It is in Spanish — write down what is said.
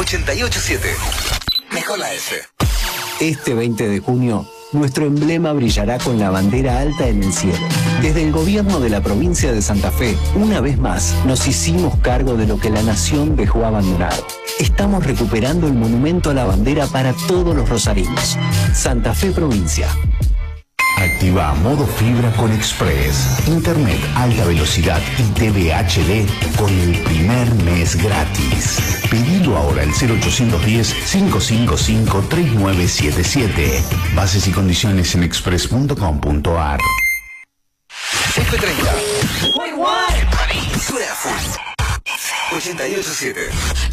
887. Mejor la F. Este 20 de junio, nuestro emblema brillará con la bandera alta en el cielo. Desde el gobierno de la provincia de Santa Fe, una vez más, nos hicimos cargo de lo que la nación dejó abandonado. Estamos recuperando el monumento a la bandera para todos los rosarinos. Santa Fe Provincia. Activa modo fibra con Express. Internet alta velocidad y TV HD con el primer mes gratis. Pedilo ahora al 0810-555-3977. Bases y condiciones en express.com.ar. F30. Suena full. 887.